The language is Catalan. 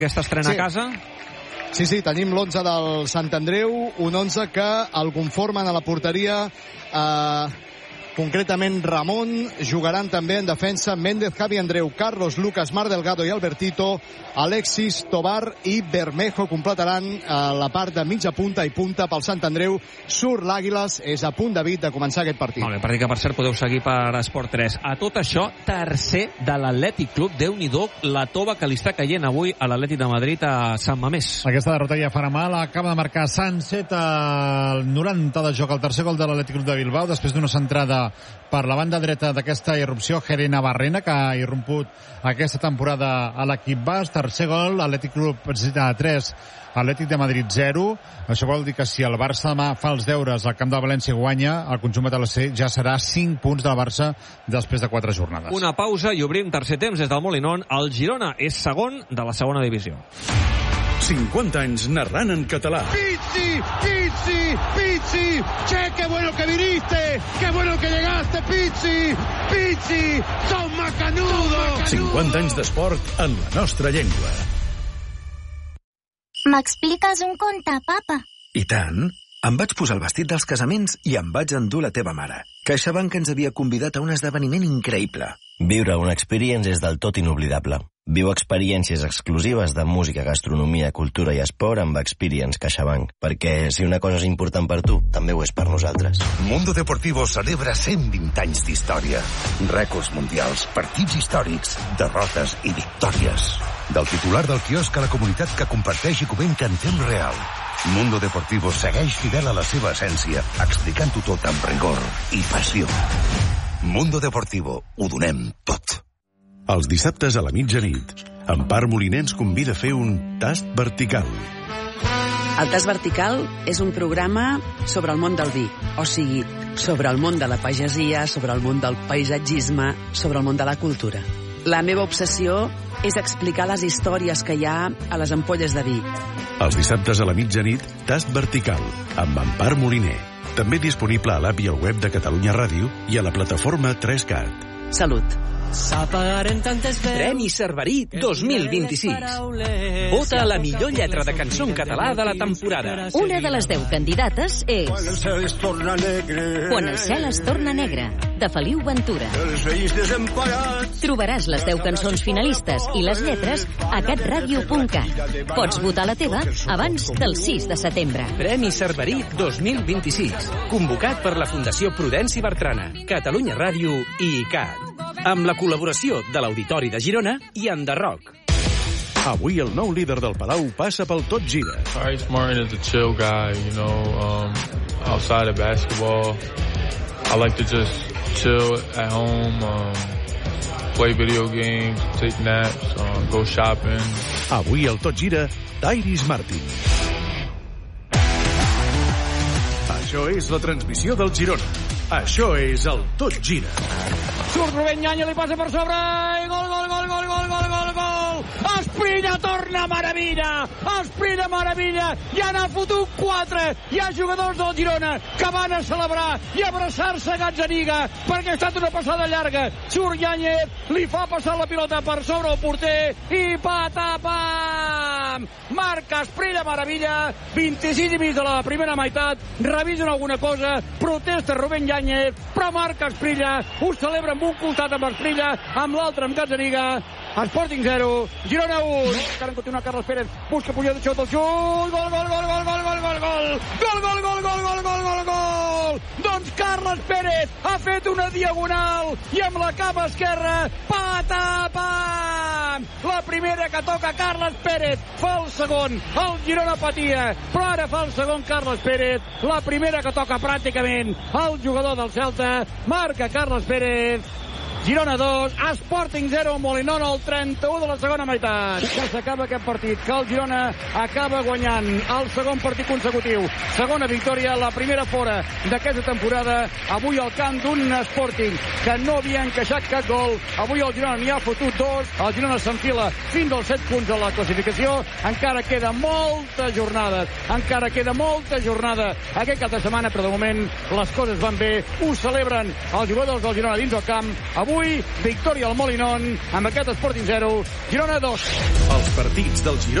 Aquesta estrena a casa? Sí, tenim l'11 del Sant Andreu, un 11 que el conformen a la porteria concretament Ramon, jugaran també en defensa Méndez, Javi Andreu, Carlos, Lucas, Mar Delgado i Albertito, Alexis, Tobar i Bermejo completaran la part de mitja punta i punta pel Sant Andreu. Surt l'Àguiles, és a punt de començar aquest partit. Molt bé, partit que per cert podeu seguir per Esport 3. A tot això, tercer de l'Atlètic Club, Déu-n'hi-do la tova que li està caient avui a l'Atlètic de Madrid a Sant Mamés. Aquesta derrota ja farà mal, acaba de marcar Sánchez al 90 de joc, el tercer gol de l'Atlètic Club de Bilbao, després d'una centrada per la banda dreta d'aquesta irrupció, Jerena Barrena, que ha irromput aquesta temporada a l'equip basc. Tercer gol, Atlètic Club 3, Atlètic de Madrid 0. Això vol dir que si el Barça demà fa els deures al camp de València i guanya, el conjunt metal·ler ja serà 5 punts del Barça després de 4 jornades. Una pausa i obrim tercer temps des del Molinón. El Girona és segon de la segona divisió. 50 anys narrant en català. Pizzi, Pizzi, Pizzi, che, qué bueno que viniste, qué bueno que llegaste, Pizzi, Pizzi, sos macanudo. 50 anys d'esport en la nostra llengua. M'expliques un conte, papa? I tant. Em vaig posar el vestit dels casaments i em vaig endur la teva mare. CaixaBank ens havia convidat a un esdeveniment increïble. Viure una experience és del tot inoblidable. Viu experiències exclusives de música, gastronomia, cultura i esport amb Experience CaixaBank. Perquè si una cosa és important per tu, també ho és per nosaltres. Mundo Deportivo celebra 120 anys d'història. Rècords mundials, partits històrics, derrotes i victòries. Del titular del quiosc a la comunitat que comparteix i comenta en temps real. Mundo Deportivo segueix fidel a la seva essència, explicant-ho tot amb rigor i passió. Mundo Deportivo, ho donem tot. Els dissabtes a la mitjanit, Empar Moliner ens convida a fer un tast vertical. El Tast Vertical és un programa sobre el món del vi, o sigui, sobre el món de la pagesia, sobre el món del paisatgisme, sobre el món de la cultura. La meva obsessió és explicar les històries que hi ha a les ampolles de vi. Els dissabtes a la mitjanit, Tast Vertical, amb Empar Moliner. També disponible a l'app i al web de Catalunya Ràdio i a la plataforma 3CAT. Salut. Premi Cerverí 2026. Vota a la millor lletra de cançó en català de la temporada. Una de les 10 candidates és Quan el cel es torna negre, de Feliu Ventura. Trobaràs les 10 cançons finalistes i les lletres a catradio.cat. Pots votar la teva abans del 6 de setembre. Premi Cerverí 2026. Convocat per la Fundació Prudenci Bertrana, Catalunya Ràdio i ICAT. Amb la col·laboració de l'Auditori de Girona i Enderroc. Avui el nou líder del Palau passa pel Tot Gira. Bryce Martin is a chill guy, outside of basketball. I like to just chill at home, play video games, take naps, go shopping. Avui el Tot Gira, Tyrese Martin. Això és la transmissió del Girona. Això és el Tot Gira. Surt Rubén Ñañez, li passa per sobre i gol, gol, gol, gol, gol, gol, gol, gol. Esprilla torna meravella, Esprilla meravella, ja n'ha fotut 4. Hi ha jugadors del Girona que van a celebrar i abraçar-se a Gazzaniga perquè ha estat una passada llarga. Surt Ñañez, li fa passar la pilota per sobre el porter i patapam! Marca Esprilla meravella, 26 i mig de la primera meitat, revisen alguna cosa, protesta Rubén Ñañez, però marca Esprilla, ho celebra amb un costat amb Esprilla, amb l'altre amb Gazzaniga. Sporting 0, Girona 1. Encara en continua Carles Pérez, busca Puyol de xut, el xut, gol, gol, gol, gol, gol, gol, gol, gol, gol, gol, gol, gol, gol, gol, gol, gol. Doncs Carles Pérez ha fet una diagonal i amb la cama esquerra, patapam! La primera que toca Carles Pérez, fa el segon, el Girona patia, però ara fa el segon Carles Pérez, la primera que toca pràcticament el jugador del Celta, marca Carles Pérez. Girona 2, Sporting 0, Molinón al 31 de la segona meitat. Que s'acaba aquest partit, que el Girona acaba guanyant el segon partit consecutiu. Segona victòria, la primera fora d'aquesta temporada. Avui al camp d'un Sporting que no havia encaixat cap gol. Avui el Girona n'hi ha fotut 2. El Girona s'enfila fins als 7 punts a la classificació. Encara queda moltes jornades. Encara queda molta jornada aquest cap de setmana, però de moment les coses van bé. Ho celebren els jugadors del Girona dins el camp. Avui avui victòria al Molinón amb aquest Sporting 0, Girona 2. Els partits del Girona